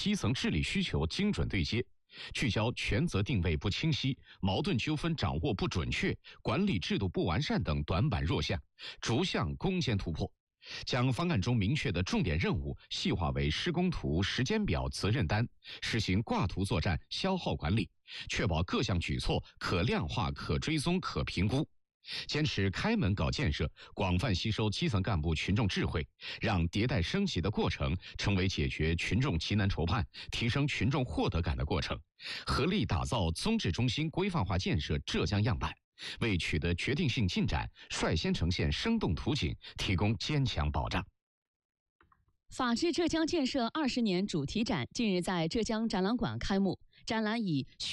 基层治理需求精准对接，聚焦权责定位不清晰、矛盾纠纷掌握不准确、管理制度不完善等短板弱项，逐项攻坚突破。将方案中明确的重点任务细化为施工图、时间表、责任单，实行挂图作战、消耗管理，确保各项举措可量化、可追踪、可评估。坚持开门搞建设，广泛吸收基层干部群众智慧，让迭代升级的过程成为解决群众急难愁盼、提升群众获得感的过程，合力打造综治中心规范化建设浙江样板，为取得决定性进展、率先呈现生动图景提供坚强保障。 法治浙江建设20年主题展近日在浙江展览馆开幕，展览以